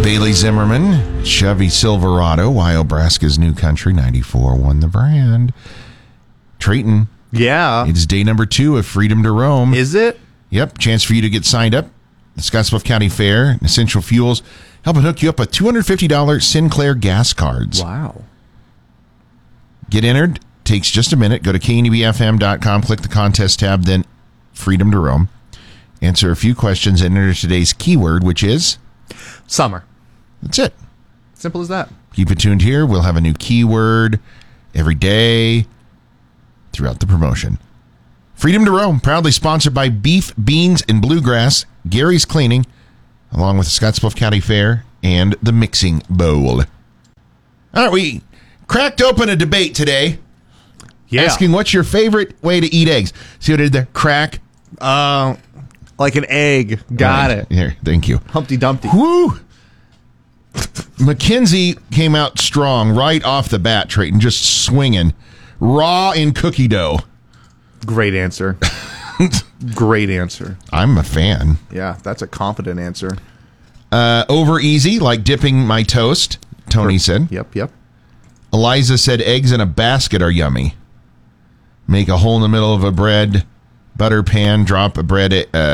Bailey Zimmerman, Chevy Silverado, Wyobraska's New Country, 94.1 The Brand. Trayton. Yeah. It's day number 2 of Freedom to Roam. Is it? Yep. Chance for you to get signed up. The Scottsbluff County Fair and Essential Fuels helping hook you up with $250 Sinclair gas cards. Wow. Get entered. Takes just a minute. Go to knebfm.com, click the contest tab, then Freedom to Roam. Answer a few questions and enter today's keyword, which is... Summer. That's it. Simple as that. Keep it tuned here. We'll have a new keyword every day throughout the promotion. Freedom to Roam, proudly sponsored by Beef, Beans, and Bluegrass, Gary's Cleaning, along with the Scottsbluff County Fair and the Mixing Bowl. All right, we cracked open a debate today. Yeah. Asking what's your favorite way to eat eggs. See what I did there? Crack. Like an egg. Got it. Here, thank you. Humpty Dumpty. Woo! Mackenzie came out strong right off the bat, Trayton, just swinging. Raw in cookie dough. Great answer. Great answer. I'm a fan. Yeah, that's a confident answer. Over easy, like dipping my toast, Tony said. Yep. Eliza said eggs in a basket are yummy. Make a hole in the middle of a butter pan, drop bread,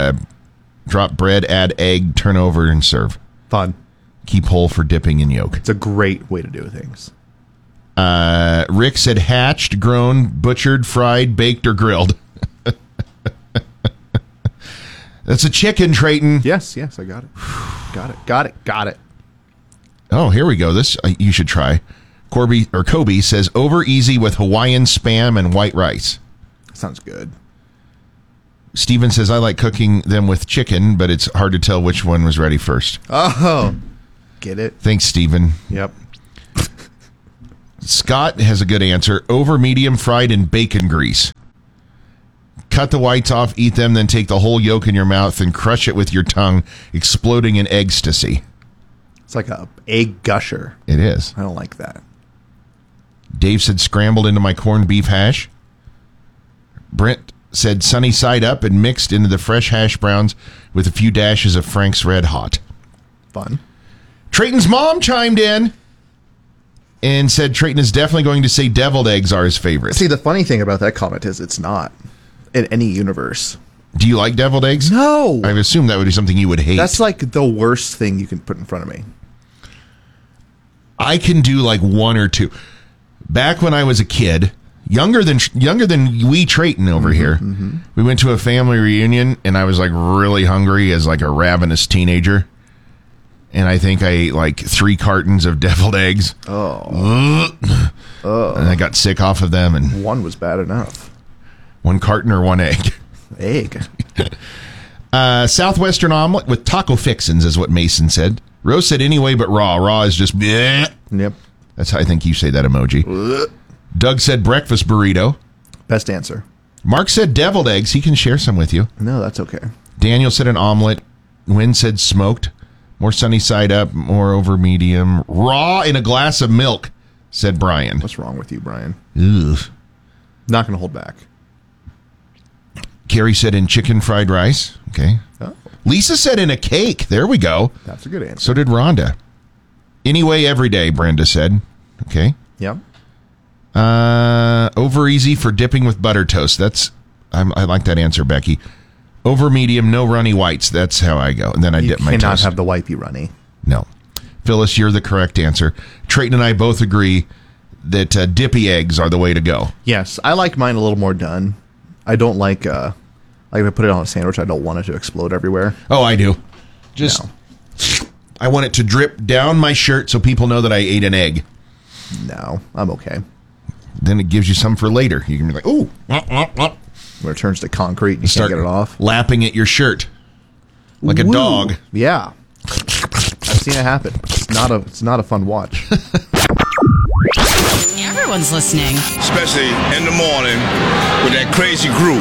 add egg, turn over, and serve. Fun. Keep whole for dipping in yolk. It's a great way to do things. Rick said hatched, grown, butchered, fried, baked, or grilled. That's a chicken, Trayton. Yes, I got it. Got it. Oh, here we go. This you should try. Kobe says over easy with Hawaiian spam and white rice. Sounds good. Steven says I like cooking them with chicken, but it's hard to tell which one was ready first. Oh, get it? Thanks, Steven. Yep. Scott has a good answer. Over medium fried in bacon grease. Cut the whites off, eat them, then take the whole yolk in your mouth and crush it with your tongue, exploding in ecstasy. It's like a egg gusher. It is. I don't like that. Dave said scrambled into my corned beef hash. Brent said sunny side up and mixed into the fresh hash browns with a few dashes of Frank's Red Hot. Fun. Trayton's mom chimed in and said Trayton is definitely going to say deviled eggs are his favorite. See, the funny thing about that comment is it's not in any universe. Do you like deviled eggs? No. I assume that would be something you would hate. That's like the worst thing you can put in front of me. I can do like one or two. Back when I was a kid, younger than we Trayton over here, we went to a family reunion and I was like really hungry as like a ravenous teenager. And I think I ate like 3 cartons of deviled eggs. Oh. And I got sick off of them. And one was bad enough. 1 carton or 1 egg? Egg. Southwestern omelet with taco fixins is what Mason said. Rose said anyway but raw. Raw is just bleh. Yep. That's how I think you say that emoji. Doug said breakfast burrito. Best answer. Mark said deviled eggs. He can share some with you. No, that's okay. Daniel said an omelet. Wynn said smoked. More sunny side up, more over medium. Raw in a glass of milk, said Brian. What's wrong with you, Brian? Ugh. Not going to hold back. Carrie said in chicken fried rice. Okay. Oh. Lisa said in a cake. There we go. That's a good answer. So did Rhonda. Anyway, every day, Brenda said. Okay. Yep. Over easy for dipping with butter toast. I like that answer, Becky. Over medium, no runny whites. That's how I go. And then I dip my toast. You cannot have the wipey runny. No. Phyllis, you're the correct answer. Trayton and I both agree that dippy eggs are the way to go. Yes. I like mine a little more done. I don't like if I put it on a sandwich, I don't want it to explode everywhere. Oh, I do. Just, no. I want it to drip down my shirt so people know that I ate an egg. No, I'm okay. Then it gives you some for later. You can be like, ooh. When it turns to concrete and you can't get it off. Lapping at your shirt. Like a dog. Yeah. I've seen it happen. It's not a fun watch. Everyone's listening. Especially in the morning with that crazy group.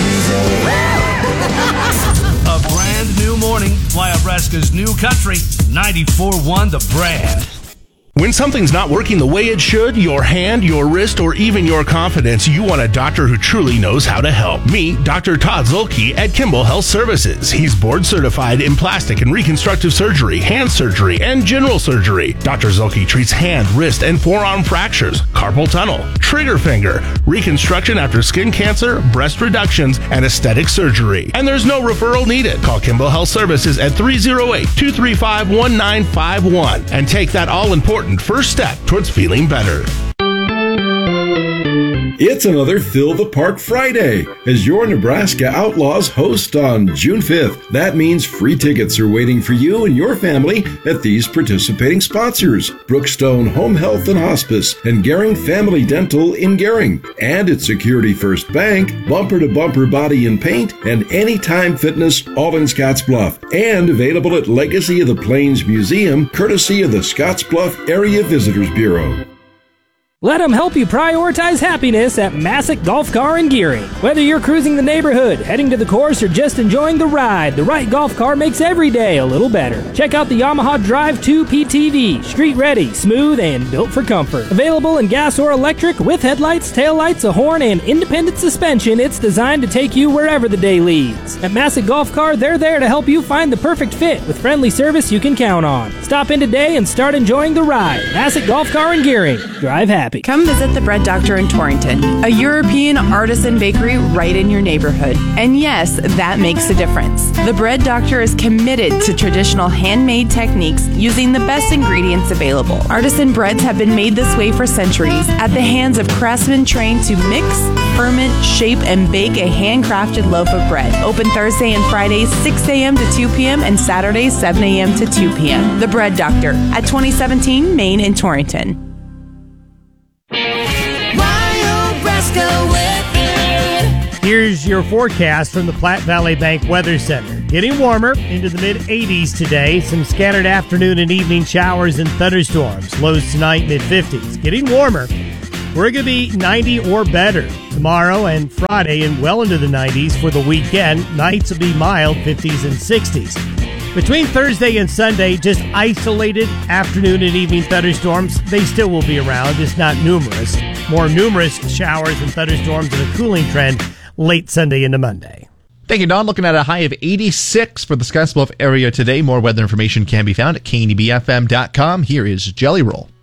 A brand new morning. Wyobraska's New Country. 94.1 The Brand. When something's not working the way it should, your hand, your wrist, or even your confidence, you want a doctor who truly knows how to help. Meet Dr. Todd Zulke at Kimball Health Services. He's board certified in plastic and reconstructive surgery, hand surgery, and general surgery. Dr. Zulke treats hand, wrist, and forearm fractures, carpal tunnel, trigger finger, reconstruction after skin cancer, breast reductions, and aesthetic surgery. And there's no referral needed. Call Kimball Health Services at 308-235-1951 and take that all-important first step towards feeling better. It's another Fill the Park Friday as your Nebraska Outlaws host on June 5th. That means free tickets are waiting for you and your family at these participating sponsors: Brookstone Home Health and Hospice and Gehring Family Dental in Gehring. And at Security First Bank, Bumper to Bumper Body and Paint, and Anytime Fitness, all in Scottsbluff. And available at Legacy of the Plains Museum, courtesy of the Scottsbluff Area Visitors Bureau. Let them help you prioritize happiness at Massick Golf Car in Gehring. Whether you're cruising the neighborhood, heading to the course, or just enjoying the ride, the right golf car makes every day a little better. Check out the Yamaha Drive 2 PTV, street ready, smooth, and built for comfort. Available in gas or electric, with headlights, taillights, a horn, and independent suspension, it's designed to take you wherever the day leads. At Massick Golf Car, they're there to help you find the perfect fit with friendly service you can count on. Stop in today and start enjoying the ride. Massick Golf Car in Gehring. Drive happy. Come visit the Bread Doctor in Torrington, a European artisan bakery right in your neighborhood. And yes, that makes a difference. The Bread Doctor is committed to traditional handmade techniques using the best ingredients available. Artisan breads have been made this way for centuries at the hands of craftsmen trained to mix, ferment, shape, and bake a handcrafted loaf of bread. Open Thursday and Fridays 6 a.m. to 2 p.m. and Saturdays 7 a.m. to 2 p.m. The Bread Doctor at 2017 Main in Torrington. Here's your forecast from the Platte Valley Bank Weather Center. Getting warmer into the mid-80s today. Some scattered afternoon and evening showers and thunderstorms. Lows tonight, mid-50s. Getting warmer. We're going to be 90 or better tomorrow and Friday and well into the 90s for the weekend. Nights will be mild, 50s and 60s. Between Thursday and Sunday, just isolated afternoon and evening thunderstorms. They still will be around, just not numerous. More numerous showers and thunderstorms and a cooling trend late Sunday into Monday. Thank you, Don. Looking at a high of 86 for the Scottsbluff area today. More weather information can be found at KNEBFM.com. Here is Jelly Roll.